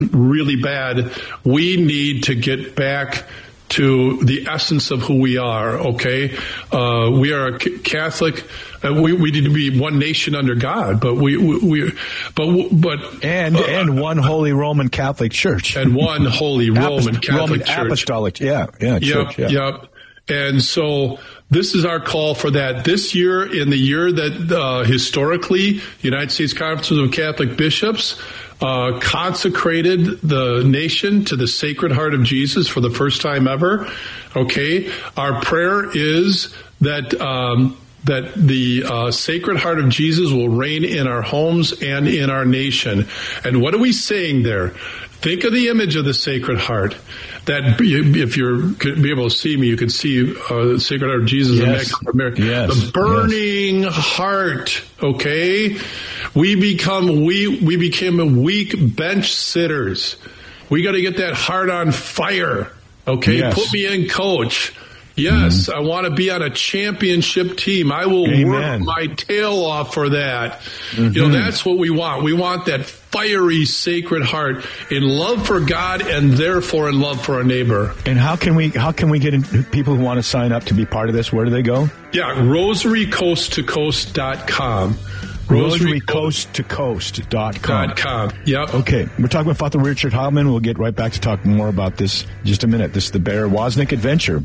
really bad. We need to get back to the essence of who we are, okay? We are a Catholic. We need to be one nation under God, but and one holy Roman Catholic Church, and one holy Roman Catholic Church, Apostolic, Church. Yep. And so this is our call for that. This year, in the year that historically, the United States Conference of Catholic Bishops consecrated the nation to the Sacred Heart of Jesus for the first time ever. Okay, our prayer is that the Sacred Heart of Jesus will reign in our homes and in our nation. And what are we saying there? Think of the image of the Sacred Heart. That if you could be able to see me, you could see the Sacred Heart of Jesus, Immaculate Mary, the burning heart. Okay, we became weak bench sitters. We got to get that heart on fire. Okay, put me in, coach. Yes, I want to be on a championship team. I will work my tail off for that. You know, that's what we want. We want that fiery Sacred Heart in love for God and therefore in love for our neighbor. And how can we get in, people who want to sign up to be part of this? Where do they go? Yeah, rosarycoasttocoast.com. rosarycoasttocoast.com. Yep. Okay, we're talking with Father Richard Heilman. We'll get right back to talk more about this in just a minute. This is the Bear Wozniak Adventure.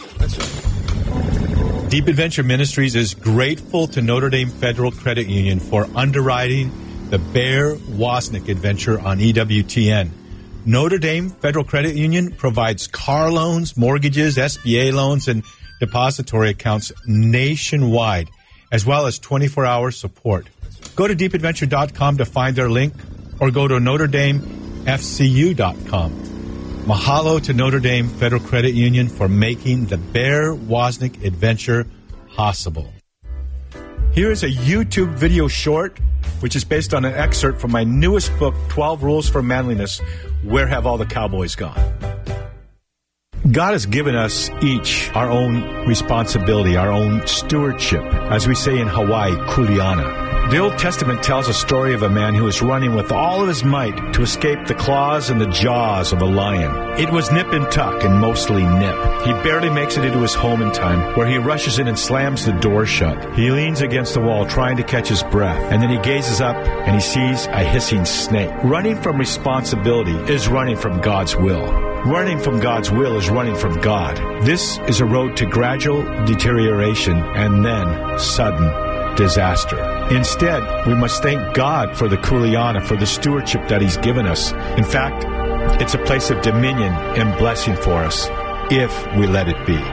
Deep Adventure Ministries is grateful to Notre Dame Federal Credit Union for underwriting the Bear Wozniak Adventure on EWTN. Notre Dame Federal Credit Union provides car loans, mortgages, SBA loans, and depository accounts nationwide, as well as 24-hour support. Go to deepadventure.com to find their link, or go to NotreDameFCU.com. Mahalo to Notre Dame Federal Credit Union for making the Bear Wozniak Adventure possible. Here is a YouTube video short, which is based on an excerpt from my newest book, 12 Rules for Manliness, Where Have All the Cowboys Gone? God has given us each our own responsibility, our own stewardship. As we say in Hawaii, kuleana. The Old Testament tells a story of a man who is running with all of his might to escape the claws and the jaws of a lion. It was nip and tuck, and mostly nip. He barely makes it into his home in time, where he rushes in and slams the door shut. He leans against the wall, trying to catch his breath, and then he gazes up and he sees a hissing snake. Running from responsibility is running from God's will. Running from God's will is running from God. This is a road to gradual deterioration and then sudden disaster. Instead, we must thank God for the kuleana, for the stewardship that He's given us. In fact, it's a place of dominion and blessing for us, if we let it be.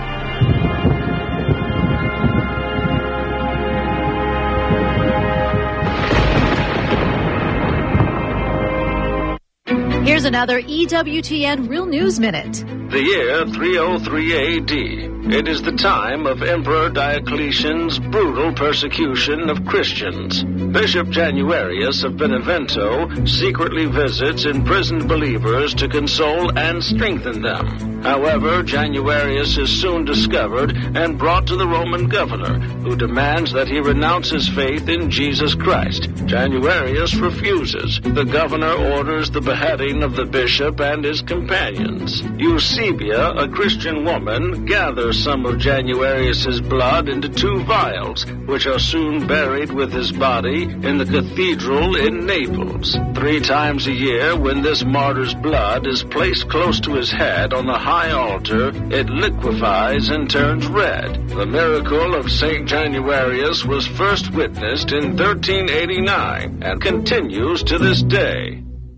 Here's another EWTN Real News Minute. The year 303 AD. It is the time of Emperor Diocletian's brutal persecution of Christians. Bishop Januarius of Benevento secretly visits imprisoned believers to console and strengthen them. However, Januarius is soon discovered and brought to the Roman governor, who demands that he renounce his faith in Jesus Christ. Januarius refuses. The governor orders the beheading of the bishop and his companions. Eusebia, a Christian woman, gathers some of Januarius's blood into 2 vials, which are soon buried with his body in the cathedral in Naples. 3 times a year, when this martyr's blood is placed close to his head on the high altar, it liquefies and turns red. The miracle of St. Januarius was first witnessed in 1389 and continues to this day.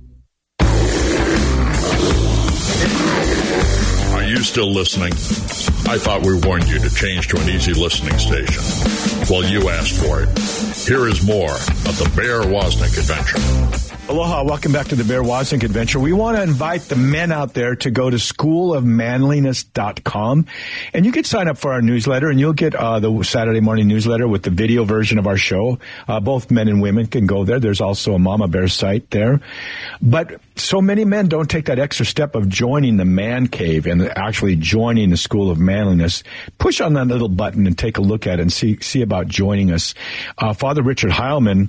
Are you still listening? I thought we warned you to change to an easy listening station. Well, you asked for it. Here is more of the Bear Wozniak Adventure. Aloha, welcome back to the Bear Wozniak Adventure. We want to invite the men out there to go to schoolofmanliness.com, and you can sign up for our newsletter, and you'll get the Saturday morning newsletter with the video version of our show. Both men and women can go there. There's also a Mama Bear site there. But so many men don't take that extra step of joining the man cave and actually joining the School of Manliness. Push on that little button and take a look at it and see about joining us. Father Richard Heilman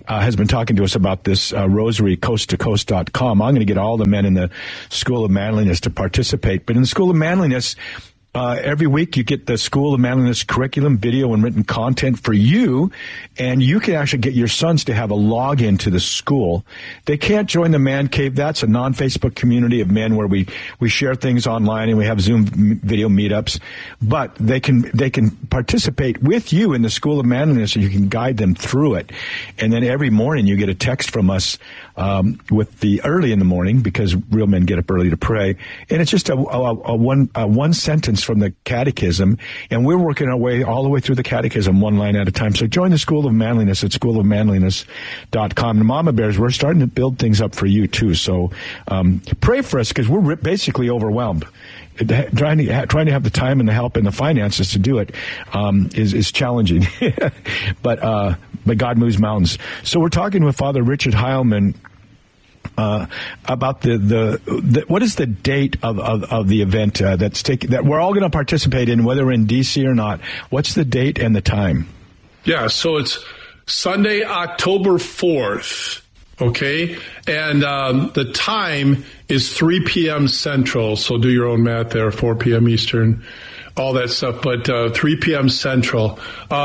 has been talking to us about this Rosary coasttocoast.com. I'm going to get all the men in the School of Manliness to participate. But in the School of Manliness, every week you get the School of Manliness curriculum, video, and written content for you, and you can actually get your sons to have a login to the school. They can't join the Man Cave. That's a non-Facebook community of men where we share things online and we have Zoom video meetups, but they can participate with you in the School of Manliness, and you can guide them through it. And then every morning you get a text from us with the early in the morning, because real men get up early to pray, and it's just a one sentence from the catechism, and we're working our way all the way through the catechism one line at a time. So join the School of Manliness at schoolofmanliness.com. And Mama Bears, we're starting to build things up for you too. So pray for us, because we're basically overwhelmed. Trying to have the time and the help and the finances to do it is challenging. But God moves mountains. So we're talking with Father Richard Heilman about the what is the date of the event that we're all going to participate in, whether we're in DC or not. What's the date and the time? Yeah, so it's Sunday, October 4th. Okay, and the time is 3 p.m. Central, so do your own math there, 4 p.m. Eastern, all that stuff, but 3 p.m. Central.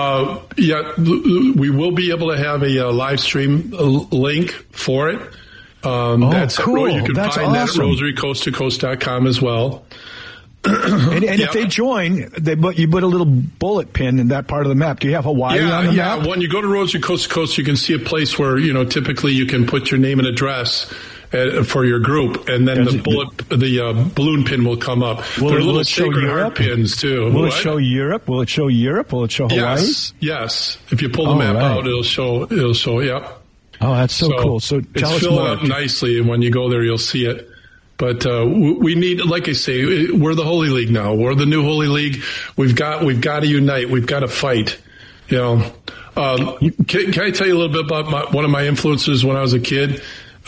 We will be able to have a live stream link for it. That's cool. You can That's find awesome. that at rosarycoasttocoast.com as well. And if they join, you put a little bullet pin in that part of the map. Do you have Hawaii on the map? When you go to Rosary Coast to Coast, you can see a place where, typically you can put your name and address for your group, and then the balloon pin will come up. There are little Sacred Heart pins, too. Will it show Europe? Will it show Europe? Will it show Hawaii? Yes. If you pull the map out, it'll show, yep. Oh, that's so cool. So tell us more. It's filled up nicely, and when you go there, you'll see it. But we need, like I say, we're the Holy League now. We're the new Holy League. We've got to unite. We've got to fight. Can I tell you a little bit about one of my influences when I was a kid?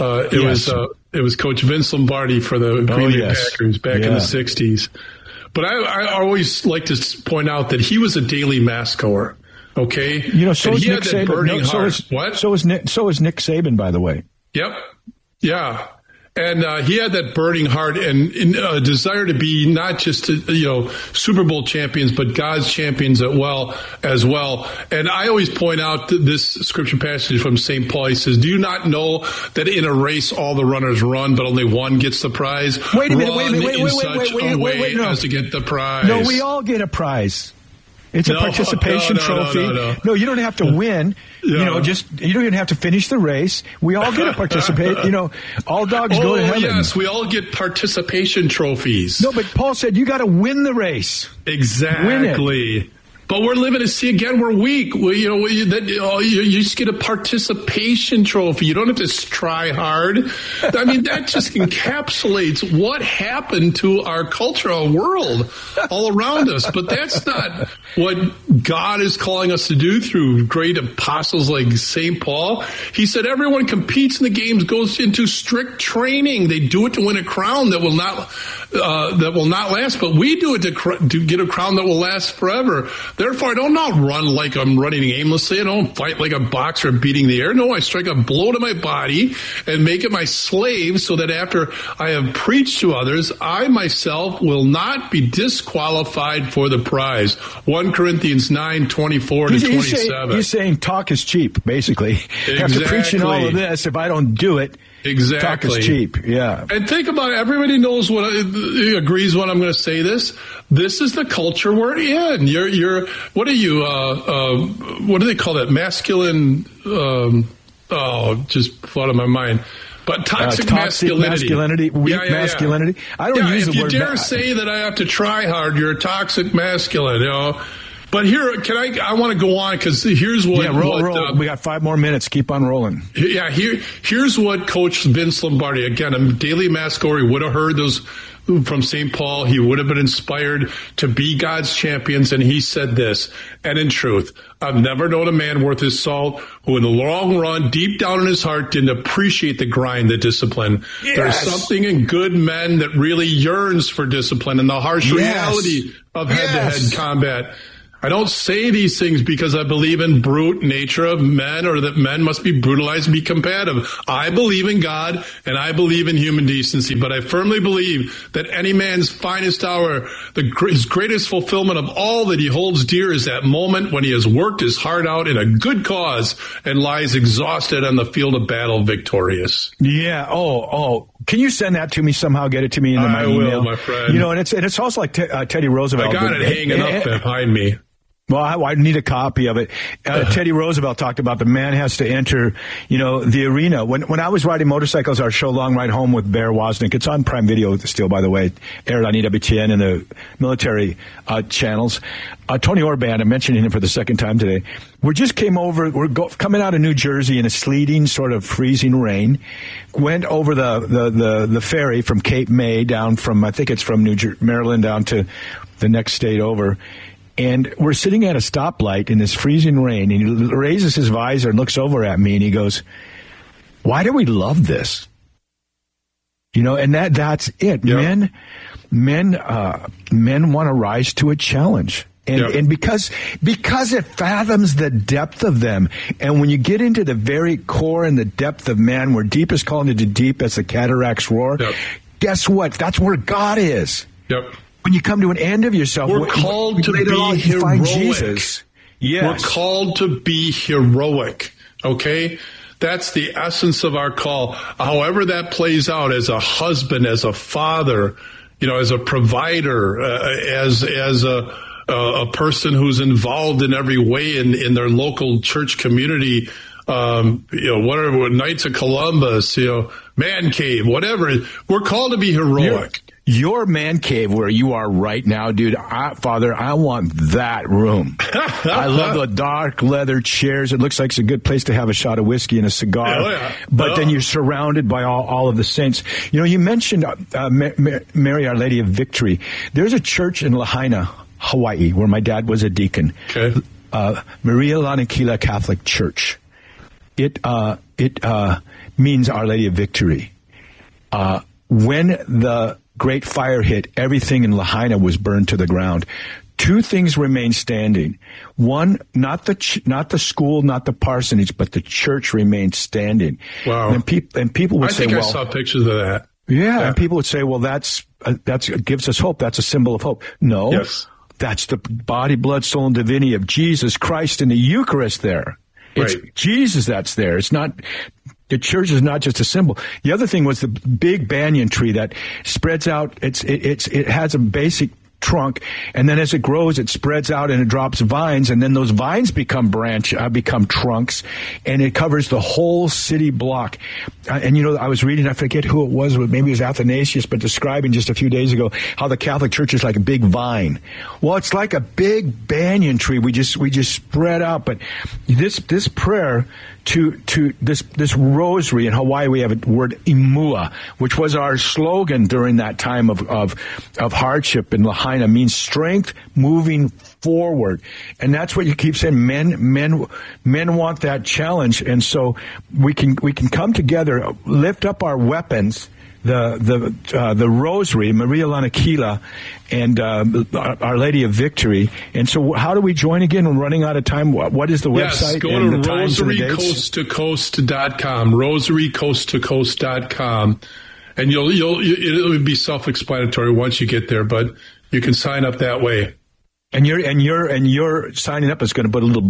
It was Coach Vince Lombardi for the Green Bay Packers back in the 60s. But I always like to point out that he was a daily mass goer. Okay, so is Nick Saban. So is Nick Saban, by the way. Yep. Yeah. And he had that burning heart and a desire to be not just Super Bowl champions, but God's champions as well. And I always point out this scripture passage from St. Paul. He says, "Do you not know that in a race all the runners run, but only one gets the prize? Wait a minute! Wait, no. To get the prize. No, we all get a prize. It's a participation trophy. No, you don't have to win. You don't even have to finish the race. We all get to participate. All dogs go to heaven. Yes, we all get participation trophies. No, but Paul said you got to win the race. Exactly. Win it. But we're living to see again. We're weak. You just get a participation trophy. You don't have to try hard. I mean, that just encapsulates what happened to our cultural world all around us. But that's not what God is calling us to do through great apostles like St. Paul. He said everyone competes in the games, goes into strict training. They do it to win a crown that will not last. But we do it to get a crown that will last forever. Therefore, I don't now run like I'm running aimlessly. I don't fight like a boxer beating the air. No, I strike a blow to my body and make it my slave so that after I have preached to others, I myself will not be disqualified for the prize. 1 Corinthians 9:24-27. He's saying talk is cheap, basically. Exactly. After preaching all of this, if I don't do it, exactly. Talk is cheap, yeah. And think about it. Everybody knows agrees when I'm going to say this. This is the culture we're in. What are you, what do they call that? Masculine, just out of my mind. But toxic masculinity. Weak masculinity. I don't use the word. If you dare say that I have to try hard, you're a toxic masculine, But here, I want to go on because here's what. Yeah, roll. We got 5 more minutes. Keep on rolling. Yeah, here's what Coach Vince Lombardi, again, a daily mass goer, he would have heard those from St. Paul. He would have been inspired to be God's champions. And he said this, and in truth, I've never known a man worth his salt who in the long run, deep down in his heart, didn't appreciate the grind, the discipline. Yes. There's something in good men that really yearns for discipline and the harsh reality of head-to-head combat. I don't say these things because I believe in brute nature of men or that men must be brutalized and be combative. I believe in God and I believe in human decency, but I firmly believe that any man's finest hour, his greatest fulfillment of all that he holds dear is that moment when he has worked his heart out in a good cause and lies exhausted on the field of battle victorious. Yeah. Oh. Can you send that to me somehow? Get it to me in my email? I will, my friend. You know, and it's also like Teddy Roosevelt. I got it hanging up behind me. Well, I need a copy of it. Teddy Roosevelt talked about the man has to enter, the arena. When I was riding motorcycles, our show Long Ride Home with Bear Wozniak, it's on Prime Video still, by the way, aired on EWTN and the military channels. Tony Orban, I'm mentioning him for the second time today. We're coming out of New Jersey in a sleeting, sort of freezing rain. Went over the ferry from Cape May down from, I think it's from Maryland down to the next state over. And we're sitting at a stoplight in this freezing rain, and he raises his visor and looks over at me, and he goes, "Why do we love this?" And that's it. Yep. Men want to rise to a challenge. And because it fathoms the depth of them. And when you get into the very core and the depth of man, where deep is calling into deep as the cataracts roar, guess what? That's where God is. Yep. When you come to an end of yourself, we're called to be heroic. Jesus. Yes. We're called to be heroic. Okay? That's the essence of our call. However that plays out as a husband, as a father, as a provider, as a person who's involved in every way in their local church community, whatever, Knights of Columbus, Man Cave, whatever. We're called to be heroic. Your man cave where you are right now, dude, Father, I want that room. I love the dark leather chairs. It looks like it's a good place to have a shot of whiskey and a cigar. But then you're surrounded by all of the saints. You mentioned Mary, Our Lady of Victory. There's a church in Lahaina, Hawaii, where my dad was a deacon. Okay. Maria Lanakila Catholic Church. It means Our Lady of Victory. When the Great Fire hit, everything in Lahaina was burned to the ground. Two things remain standing. One, not the school, not the parsonage, but the church remained standing. Wow. And people would say, I saw pictures of that. Yeah, and people would say, well, that's gives us hope. That's a symbol of hope. No. Yes. That's the body, blood, soul, and divinity of Jesus Christ in the Eucharist there. It's Jesus that's there. It's not... The church is not just a symbol. The other thing was the big banyan tree that spreads out. It has a basic trunk, and then as it grows, it spreads out and it drops vines, and then those vines become trunks, and it covers the whole city block. And I was reading, I forget who it was, maybe it was Athanasius, but describing just a few days ago how the Catholic Church is like a big vine. Well, it's like a big banyan tree. We just spread out. But this prayer to this rosary in Hawaii, we have a word imua, which was our slogan during that time of hardship in Lahaina, means strength moving forward. And that's what you keep saying. Men want that challenge. And so we can come together, lift up our weapons, the rosary, Maria Lanakila, and Our Lady of Victory. And so how do we join again? We're running out of time. What is the website? Yes, go to rosarycoasttocoast.com, rosarycoasttocoast.com. And it'll be self-explanatory once you get there, but you can sign up that way. And you're signing up is going to put a little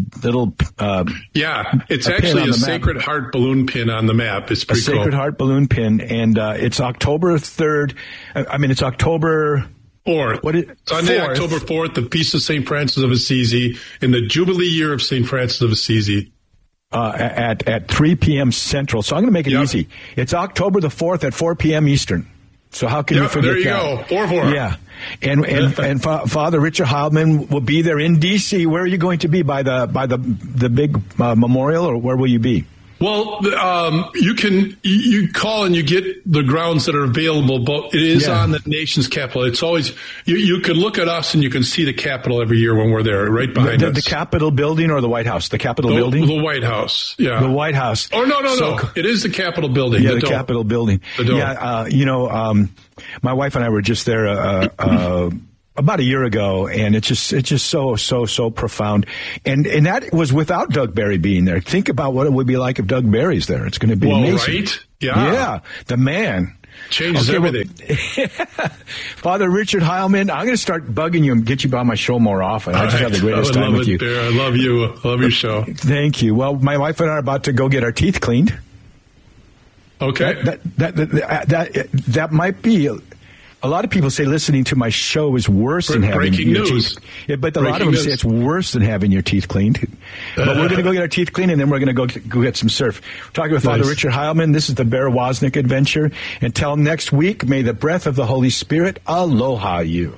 it's actually a Sacred Heart balloon pin on the map. It's pretty cool. A Sacred Heart balloon pin, and it's October 3rd. It's October 4th. Sunday, 4th. October 4th, the Feast of St. Francis of Assisi, in the Jubilee year of St. Francis of Assisi. At 3 p.m. Central. So I'm going to make it easy. It's October the 4th at 4 p.m. Eastern. So how can you forget that? There you go. 4-4. Yeah. And Father Richard Heilman will be there in D.C. Where are you going to be? By the big memorial, or where will you be? Well, you call and you get the grounds that are available, but it is on the nation's capital. It's always, you can look at us and you can see the Capitol every year when we're there, right behind us. The Capitol building or the White House? The Capitol building? The White House, yeah. The White House. Oh, no. It is the Capitol building. Yeah, the Capitol building. The dome. Yeah, my wife and I were just there about a year ago, and it's just so profound. And that was without Doug Barry being there. Think about what it would be like if Doug Barry's there. It's going to be amazing. Right? Yeah, the man. Changes everything. Father Richard Heilman, I'm going to start bugging you and get you on my show more often. I just have the greatest time with you. Bear. I love you. I love your show. Thank you. Well, my wife and I are about to go get our teeth cleaned. Okay. That might be. A lot of people say listening to my show is worse than having your teeth. Yeah, but a lot of them say it's worse than having your teeth cleaned. But we're going to go get our teeth cleaned, and then we're going to go get some surf. We're talking with Father Richard Heilman. This is the Bear Wozniak Adventure. Until next week, may the breath of the Holy Spirit aloha you.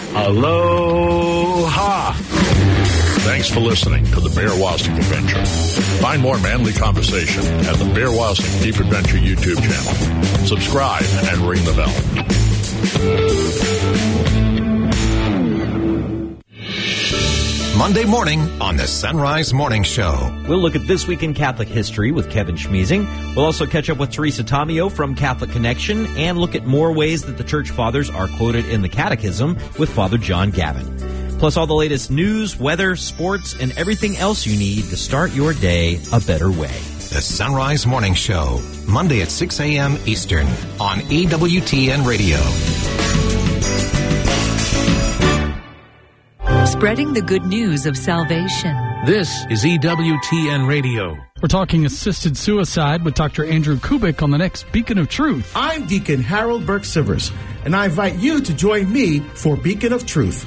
Aloha. Thanks for listening to the Bear Wozniak Adventure. Find more manly conversation at the Bear Wozniak Deep Adventure YouTube channel. Subscribe and ring the bell. Monday morning on the Sunrise Morning Show. We'll look at This Week in Catholic History with Kevin Schmeezing. We'll also catch up with Teresa Tomeo from Catholic Connection and look at more ways that the Church Fathers are quoted in the Catechism with Father John Gavin. Plus all the latest news, weather, sports, and everything else you need to start your day a better way. The Sunrise Morning Show, Monday at 6 a.m. Eastern on EWTN Radio. Spreading the good news of salvation. This is EWTN Radio. We're talking assisted suicide with Dr. Andrew Kubik on the next Beacon of Truth. I'm Deacon Harold Burke-Sivers, and I invite you to join me for Beacon of Truth.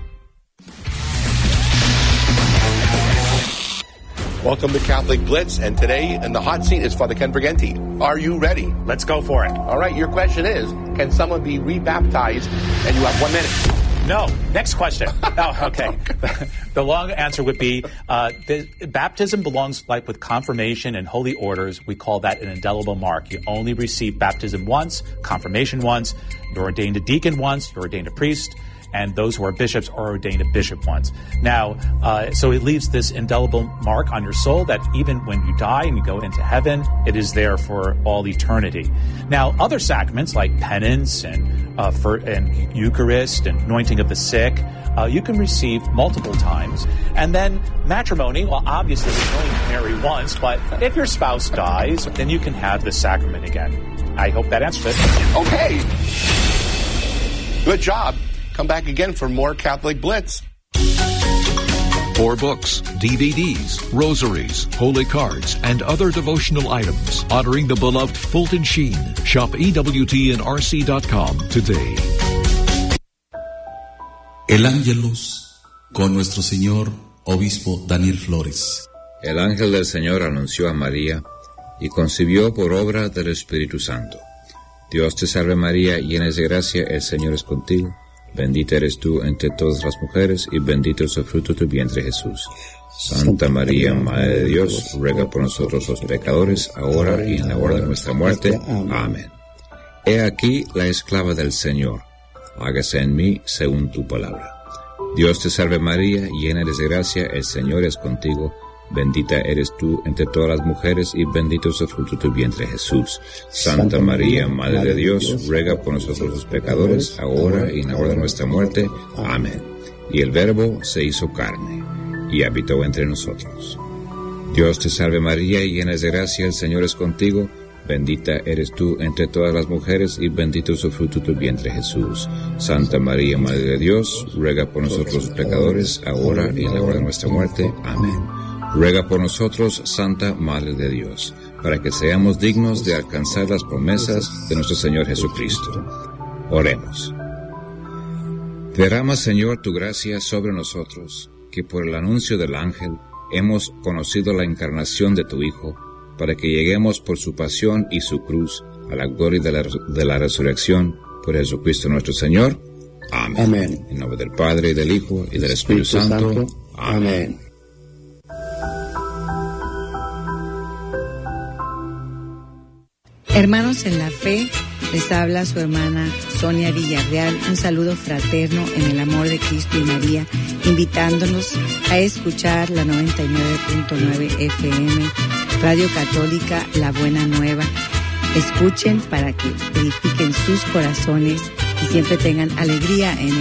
Welcome to Catholic Blitz, and today in the hot seat is Father Ken Briganti. Are you ready? Let's go for it. All right, your question is, can someone be rebaptized? And you have 1 minute. No. Next question. Oh, okay. The long answer would be, baptism belongs like with confirmation and holy orders. We call that an indelible mark. You only receive baptism once, confirmation once, you're ordained a deacon once, you're ordained a priest, and those who are bishops are ordained a bishop once. Now, so it leaves this indelible mark on your soul that even when you die and you go into heaven, it is there for all eternity. Now, other sacraments like penance and Eucharist and anointing of the sick, you can receive multiple times. And then matrimony, well, obviously you only marry once, but if your spouse dies, then you can have the sacrament again. I hope that answers it. Okay. Good job. Come back again for more Catholic Blitz. For books, DVDs, rosaries, holy cards, and other devotional items honoring the beloved Fulton Sheen, shop EWTNRC.com today. El Ángelus con nuestro señor Obispo Daniel Flores. El ángel del Señor anunció a María y concibió por obra del Espíritu Santo. Dios te salve María, llena de gracia, el Señor es contigo. Bendita eres tú entre todas las mujeres, y bendito es el fruto de tu vientre, Jesús. Santa María, Madre de Dios, ruega por nosotros los pecadores, ahora y en la hora de nuestra muerte. Amén. He aquí la esclava del Señor. Hágase en mí según tu palabra. Dios te salve María, llena eres de gracia, el Señor es contigo. Bendita eres tú entre todas las mujeres, y bendito es el fruto de tu vientre, Jesús. Santa María, Madre de Dios, ruega por nosotros los pecadores, ahora y en la hora de nuestra muerte. Amén. Y el Verbo se hizo carne, y habitó entre nosotros. Dios te salve María, llena de gracia, el Señor es contigo. Bendita eres tú entre todas las mujeres, y bendito es el fruto de tu vientre, Jesús. Santa María, Madre de Dios, ruega por nosotros los pecadores, ahora y en la hora de nuestra muerte. Amén. Ruega por nosotros, Santa Madre de Dios, para que seamos dignos de alcanzar las promesas de nuestro Señor Jesucristo. Oremos. Derrama, Señor, tu gracia sobre nosotros, que por el anuncio del ángel hemos conocido la encarnación de tu Hijo, para que lleguemos por su pasión y su cruz a la gloria de la resurrección por Jesucristo nuestro Señor. Amén. Amén. En nombre del Padre, y del Hijo, y del Espíritu Santo. Amén. Hermanos en la fe, les habla su hermana Sonia Villarreal. Un saludo fraterno en el amor de Cristo y María, invitándonos a escuchar la 99.9 FM, Radio Católica La Buena Nueva. Escuchen para que edifiquen sus corazones y siempre tengan alegría en